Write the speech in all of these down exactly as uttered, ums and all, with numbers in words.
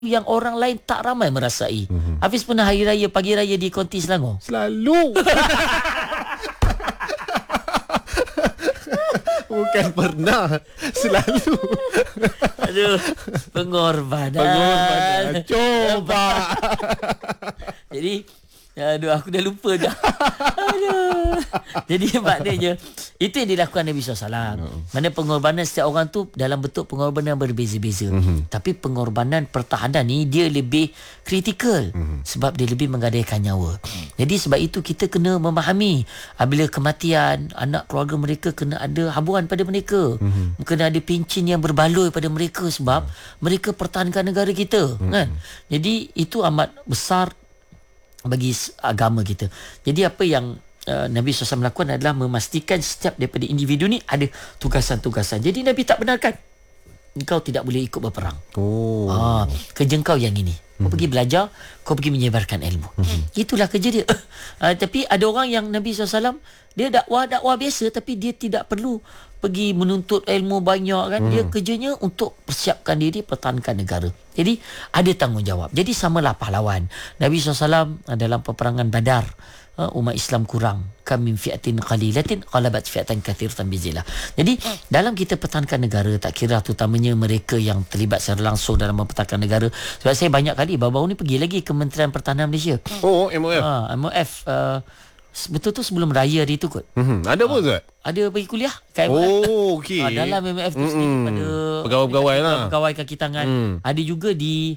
yang orang lain tak ramai merasai. Mm-hmm. Hafiz pernah hari raya, pagi raya di Konti Selangor? Selalu. Bukan pernah, selalu. Aduh, pengorbanan. Pengorbanan. Coba. Jadi, aduh, aku dah lupa dah. Aduh. Jadi maknanya itu yang dilakukan Nabi sallallahu alaihi wasallam. Mm. Mana pengorbanan setiap orang tu dalam bentuk pengorbanan berbeza-beza. Mm-hmm. Tapi pengorbanan pertahanan ni dia lebih kritikal. Mm-hmm. Sebab dia lebih menggadaikan nyawa. Mm. Jadi sebab itu kita kena memahami apabila kematian anak keluarga mereka, kena ada habuan pada mereka. Mm-hmm. Kena ada pincin yang berbaloi pada mereka sebab mm. mereka pertahankan negara kita. Mm-hmm. Kan? Jadi itu amat besar bagi agama kita. Jadi apa yang uh, Nabi sallallahu alaihi wasallam lakukan adalah memastikan setiap daripada individu ni ada tugasan-tugasan. Jadi Nabi tak benarkan engkau tidak boleh ikut berperang. Oh. Ha, kerja kau yang ini. Kau hmm. pergi belajar, kau pergi menyebarkan ilmu. Hmm. Itulah kerja dia. Uh, tapi ada orang yang Nabi sallallahu alaihi wasallam dia dakwah-dakwah biasa tapi dia tidak perlu pergi menuntut ilmu banyak kan. Hmm. Dia kerjanya untuk persiapkan diri pertahankan negara. Jadi ada tanggungjawab. Jadi samalah pahlawan. Nabi sallallahu alaihi wasallam dalam peperangan Badar, uh, umat Islam kurang. Kam min fi'atin qalilatin qalabat fi'atan katsiratan bizillah. Jadi dalam kita pertahankan negara, tak kira terutamanya mereka yang terlibat secara langsung dalam mempertahankan negara. Sebab saya banyak kali baru-baru ni pergi lagi Kementerian Pertahanan Malaysia. Oh, M O F. Ha, M O F uh, betul tu sebelum raya hari tu kot. Mm-hmm. Ada apa Ustaz? Ada pergi kuliah kat M O F. Oh, okey. Ha, dalam M O F tu sendiri pada pegawai-pegawai lah. Pegawai kaki tangan. Mm. Ada juga di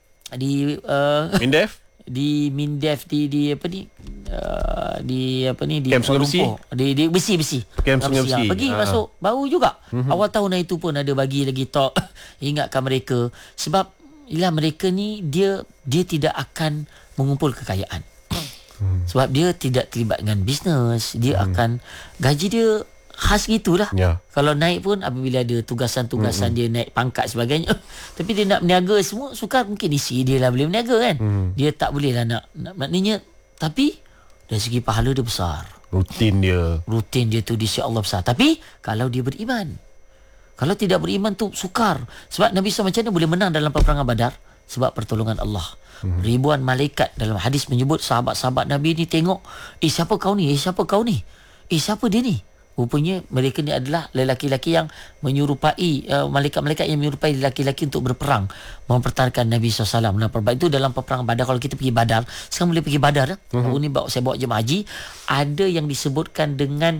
di uh, Mindef, di Mindef di di apa ni? Uh, di apa ni di Kem Sungai Besi. Di di besi besi. Kem Sungai Besi. Pergi ha. Masuk baru juga. Mm-hmm. Awal tahun hari tu pun ada bagi lagi talk ingatkan mereka sebab ialah mereka ni dia dia tidak akan mengumpul kekayaan. Hmm. Sebab dia tidak terlibat dengan bisnes. Dia hmm. akan gaji dia khas gitulah. Ya. Kalau naik pun apabila ada tugasan-tugasan hmm. dia naik pangkat sebagainya. Tapi dia nak berniaga semua sukar mungkin isi dia lah boleh berniaga kan. Hmm. Dia tak boleh lah nak, nak maknanya tapi dari segi pahala dia besar. Rutin dia. Rutin dia tu di sisi Allah besar. Tapi kalau dia beriman. Kalau tidak beriman tu sukar. Sebab Nabi sallallahu alaihi wasallam macam mana boleh menang dalam peperangan Badar? Sebab pertolongan Allah. Hmm. Ribuan malaikat dalam hadis menyebut sahabat-sahabat Nabi ni tengok, eh siapa kau ni? Eh siapa kau ni? Eh siapa dia ni? Rupanya mereka ni adalah lelaki-lelaki yang menyerupai uh, malaikat-malaikat yang menyerupai lelaki-lelaki untuk berperang mempertahankan Nabi sallallahu alaihi wasallam. Itu dalam peperangan Badar. Kalau kita pergi Badar, sekarang boleh pergi Badar. Hmm. Tahun ni bawa, saya bawa jemaah haji, ada yang disebutkan dengan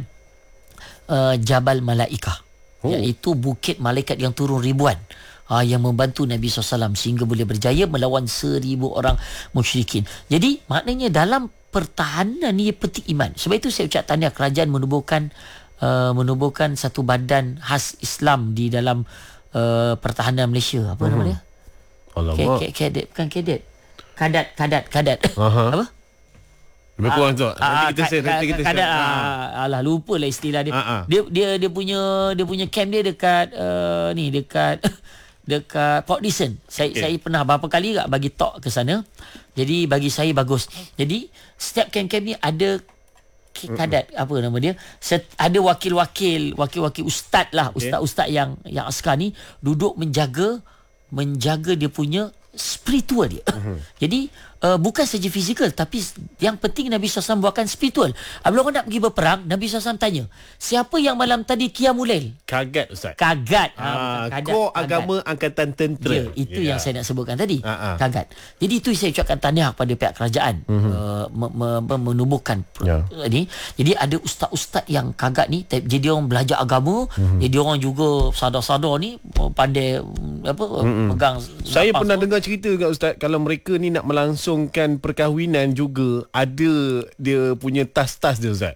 uh, Jabal Malaikah. Oh. Iaitu bukit malaikat yang turun ribuan. Ha, yang membantu Nabi sallallahu alaihi wasallam sehingga boleh berjaya melawan seribu orang musyrikin. Jadi maknanya dalam pertahanan ni penting iman. Sebab itu saya ucap tahniah kerajaan menubuhkan uh, menubuhkan satu badan khas Islam di dalam uh, pertahanan Malaysia. Apa hmm. nama dia? Alamak. Kadet, bukan kadet. Kadat, kadat, kadat. Aha. Apa? Lebih kurang tu. Nanti kita share, nanti kita share. Alah, lupa lah istilah dia. Dia dia dia punya dia punya camp dia dekat uh, ni dekat dekat Port Dickson. Saya okay. saya pernah berapa kali tak bagi talk ke sana. Jadi bagi saya bagus. Jadi setiap camp-camp ni ada kadat mm-hmm. apa nama dia? Set, ada wakil-wakil, wakil-wakil ustaz lah, okay. ustaz-ustaz yang yang askar ni duduk menjaga menjaga dia punya spiritual dia. Mm-hmm. Jadi uh, bukan saja fizikal tapi yang penting Nabi sallallahu alaihi wasallam buatkan spiritual. Apabila orang nak pergi berperang, Nabi sallallahu alaihi wasallam tanya, siapa yang malam tadi qiyamul lail? Kagat Ustaz. Kagat. Ah, ha, kor agama angkatan tentera. Ya, itu yeah. yang saya nak sebutkan tadi. Ha, ha. Kagat. Jadi itu saya ucapkan tahniah kepada pihak kerajaan mm-hmm. uh, me- me- menubuhkan yeah. ni. Jadi ada ustaz-ustaz yang kagat ni, jadi orang belajar agama, mm-hmm. jadi orang juga sadar-sadar ni pandai apa mm-hmm. pegang. Saya pernah dengar cerita kat Ustaz, kalau mereka ni nak melangsungkan perkahwinan juga ada dia punya tas-tas dia Ustaz.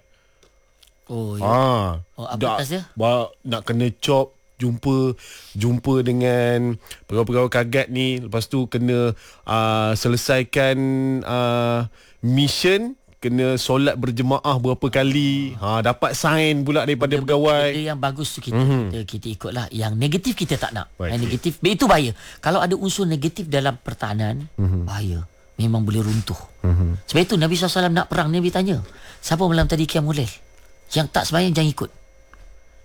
Oh ya. Ah, oh, apa tas dia? Ba, nak kena chop, jumpa jumpa dengan pegawai-pegawai kagat ni, lepas tu kena uh, selesaikan uh, mission, kena solat berjemaah berapa kali, ha, dapat sign pula daripada benda, pegawai. Benda yang bagus tu kita, mm-hmm. kita kita ikutlah. Yang negatif kita tak nak. Baik. Yang negatif itu bahaya. Kalau ada unsur negatif dalam pertahanan, mm-hmm. bahaya. Memang boleh runtuh. Mm-hmm. Sebab itu Nabi sallallahu alaihi wasallam nak perang, Nabi tanya, siapa malam tadi qiyamul lail? Yang tak sembahyang jangan ikut.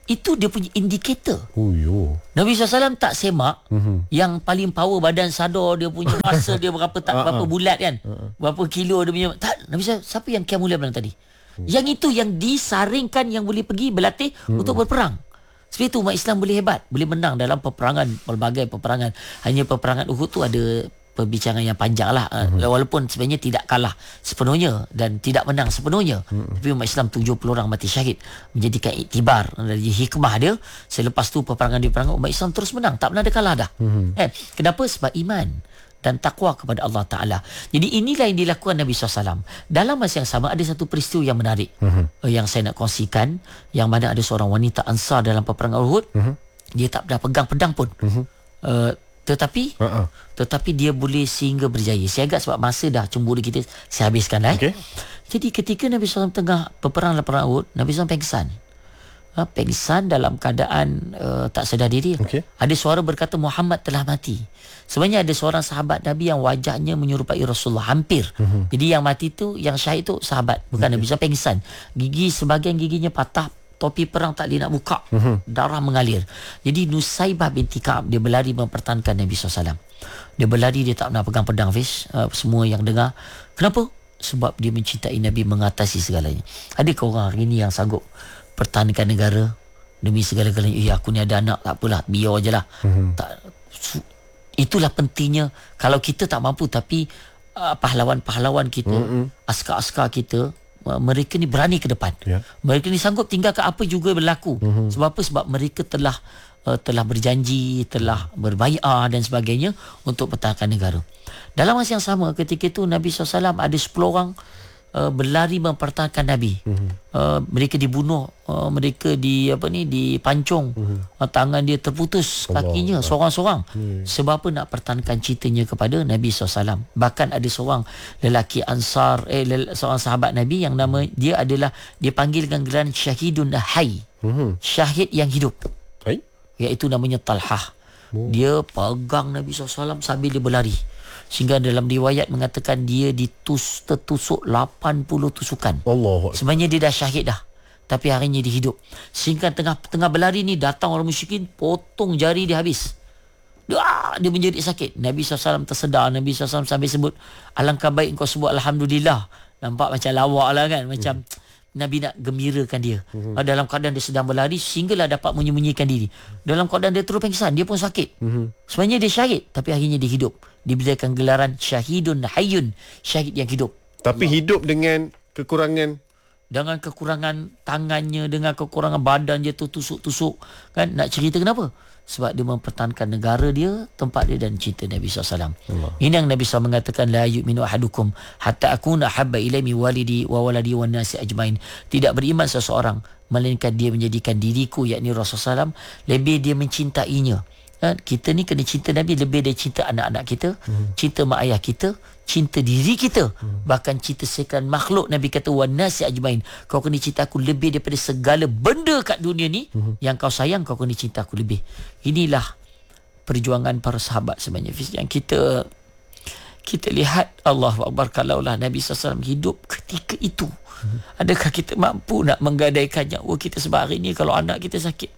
Itu dia punya indikator. Oh yo. Nabi sallallahu alaihi wasallam tak semak uh-huh. yang paling power badan sadar dia punya masa dia berapa tak uh-huh. berapa bulat kan. Uh-huh. Berapa kilo dia punya. Tak, Nabi sallallahu alaihi wasallam siapa yang qiyamul lail malam tadi? Uh-huh. Yang itu yang disaringkan yang boleh pergi berlatih uh-huh. untuk berperang. Sebab itu umat Islam boleh hebat, boleh menang dalam peperangan, pelbagai peperangan. Hanya peperangan Uhud tu ada perbincangan yang panjang lah. Uh-huh. Walaupun sebenarnya tidak kalah sepenuhnya dan tidak menang sepenuhnya. Uh-huh. Tapi umat Islam tujuh puluh orang mati syahid, menjadikan iktibar dari hikmah dia. Selepas tu peperangan di peperangan, umat Islam terus menang, tak pernah ada kalah dah. Uh-huh. Eh, kenapa? Sebab iman dan takwa kepada Allah Ta'ala. Jadi inilah yang dilakukan Nabi sallallahu alaihi wasallam. Dalam masa yang sama ada satu peristiwa yang menarik uh-huh. yang saya nak kongsikan, yang mana ada seorang wanita Ansar dalam peperangan Uhud. Uh-huh. Dia tak pernah pegang pedang pun. Uh-huh. uh, Tetapi uh-uh. Tetapi dia boleh sehingga berjaya. Saya agak sebab masa dah cemburu kita, saya habiskan lah. Okay. Jadi ketika Nabi sallallahu alaihi wasallam tengah peperang perang Uhud, Nabi sallallahu alaihi wasallam pengsan. Ha, pengsan dalam keadaan uh, tak sedar diri. Okay. Ada suara berkata Muhammad telah mati. Sebenarnya ada seorang sahabat Nabi yang wajahnya menyerupai Rasulullah hampir. Uh-huh. Jadi yang mati tu, yang syahid tu sahabat, bukan okay. Nabi sallallahu alaihi wasallam pengsan. Gigi sebahagian giginya patah, topi perang tak boleh nak buka. Uh-huh. Darah mengalir. Jadi Nusaibah binti Ka'ab dia berlari mempertahankan Nabi sallallahu alaihi wasallam. Dia berlari, dia tak pernah pegang pedang, Fish. Uh, semua yang dengar. Kenapa? Sebab dia mencintai Nabi, mengatasi segalanya. Adakah orang hari ini yang sanggup pertahankan negara demi segala-galanya? Eh, aku ni ada anak, tak apalah, biar je lah. Uh-huh. Tak, su- itulah pentingnya. Kalau kita tak mampu, tapi uh, pahlawan-pahlawan kita, uh-huh. askar-askar kita, mereka ni berani ke depan. Yeah. Mereka ni sanggup tinggalkan apa juga berlaku. Uh-huh. Sebab apa? Sebab mereka telah uh, telah berjanji, telah berbai'ah dan sebagainya untuk pertahankan negara. Dalam masa yang sama, ketika itu Nabi sallallahu alaihi wasallam ada sepuluh orang uh, berlari mempertahankan Nabi. Uh-huh. Uh, mereka dibunuh, uh, mereka di apa ni dipancung, uh-huh. uh, tangan dia terputus, Allah kakinya Allah. Seorang-seorang. Uh-huh. Sebab apa? Nak pertahankan cintanya kepada Nabi sallallahu alaihi wasallam. Bahkan ada seorang lelaki Ansar, eh lel- seorang sahabat Nabi yang nama dia adalah, dia panggil dengan gelar Syahidun Hayy. Uh-huh. Syahid yang hidup. Hai? Iaitu namanya Talhah. Uh-huh. Dia pegang Nabi sallallahu alaihi wasallam sambil dia berlari. Sehingga dalam riwayat mengatakan dia ditus, tertusuk lapan puluh tusukan. Allah. Sebenarnya dia dah syahid dah, tapi harinya dia hidup. Sehingga tengah tengah berlari ni datang orang musyrikin, potong jari dia habis. Dia, dia menjerit sakit. Nabi sallallahu alaihi wasallam tersedar. Nabi sallallahu alaihi wasallam sambil sebut, alangkah baik engkau sebut Alhamdulillah. Nampak macam lawak lah kan. Macam hmm. Nabi nak gembirakan dia. Hmm. Dalam keadaan dia sedang berlari, sehinggalah dapat menyembunyikan diri. Dalam keadaan dia terus pingsan, dia pun sakit. Hmm. Sebenarnya dia syahid, tapi akhirnya dia hidup. Diberikan gelaran Syahidun Hayyun, syahid yang hidup. Tapi Allah. Hidup dengan kekurangan, dengan kekurangan tangannya, dengan kekurangan badan dia tu tusuk-tusuk kan. Nak cerita kenapa? Sebab dia mempertahankan negara dia, tempat dia dan cinta Nabi sallallahu alaihi wasallam. Ini yang Nabi sallallahu alaihi wasallam mengatakan, la yu'minu ahadukum hatta akuna habba ilaihi walidi wa waladi wan nasi ajmain. Tidak beriman seseorang melainkan dia menjadikan diriku, yakni Rasulullah sallallahu alaihi wasallam, lebih dia mencintainya. Ha, kita ni kena cinta Nabi lebih dari cinta anak-anak kita, hmm. cinta mak ayah kita, cinta diri kita, hmm. bahkan cinta sekalian makhluk. Nabi kata wan nasi ajmain, kau kena cinta aku lebih daripada segala benda kat dunia ni. hmm. Yang kau sayang, kau kena cinta aku lebih. Inilah perjuangan para sahabat sebenarnya, yang kita kita lihat. Allahu Akbar, kalaulah Nabi sallallahu alaihi wasallam hidup ketika itu, hmm. adakah kita mampu nak menggadaikan nyawa kita? Sebab hari ni kalau anak kita sakit,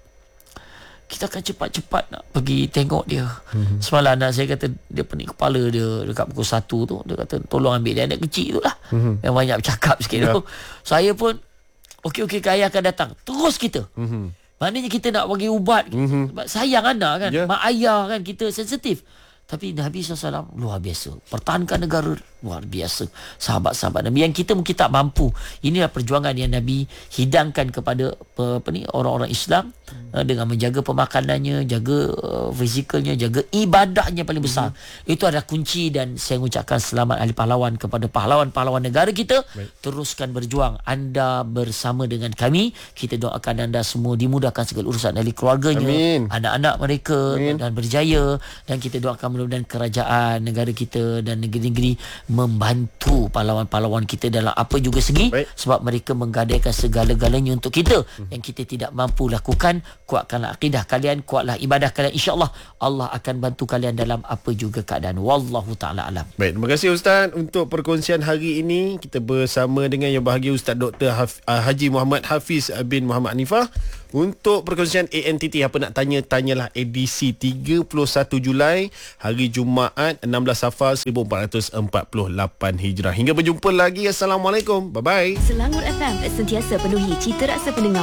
kita akan cepat-cepat nak pergi tengok dia. Mm-hmm. Semalam anak saya kata dia pening kepala dia dekat pukul satu tu. Dia kata tolong ambil dia, anak kecil tu lah. Mm-hmm. Yang banyak bercakap sikit yeah. tu. Saya pun okey-okey ke ayah akan datang. Terus kita. Mm-hmm. Maknanya kita nak bagi ubat. Mm-hmm. Sebab sayang anak kan. Yeah. Mak ayah kan, kita sensitif. Tapi Nabi sallallahu alaihi wasallam luar biasa. Pertahankan negara luar biasa. Sahabat-sahabat Nabi yang kita mungkin tak mampu. Inilah perjuangan yang Nabi hidangkan kepada apa ni, orang-orang Islam, hmm. dengan menjaga pemakanannya, jaga uh, fizikalnya, jaga ibadahnya paling besar. Hmm. Itu adalah kunci, dan saya mengucapkan selamat ahli pahlawan kepada pahlawan-pahlawan negara kita. Baik. Teruskan berjuang. Anda bersama dengan kami. Kita doakan anda semua dimudahkan segala urusan dari keluarganya, Amin. Anak-anak mereka, Amin. Dan berjaya. Dan kita doakan mudah-mudahan kerajaan negara kita dan negeri-negeri membantu pahlawan-pahlawan kita dalam apa juga segi. Baik. Sebab mereka menggadaikan segala-galanya untuk kita hmm. yang kita tidak mampu lakukan. Kuatkanlah akidah kalian, kuatlah ibadah kalian, insya-Allah Allah akan bantu kalian dalam apa juga keadaan. Wallahu taala alam. Baik, terima kasih Ustaz untuk perkongsian hari ini. Kita bersama dengan yang bahagia Ustaz Doktor Haf, uh, Haji Muhammad Hafiz bin Muhammad Hanifah. Untuk perkongsian A N T T, apa nak tanya, tanyalah edisi tiga puluh satu Julai, hari Jumaat enam belas Safar seribu empat ratus empat puluh lapan Hijrah. Hingga berjumpa lagi. Assalamualaikum. Bye-bye. Selangor F M sentiasa penuhi cita rasa pendengar.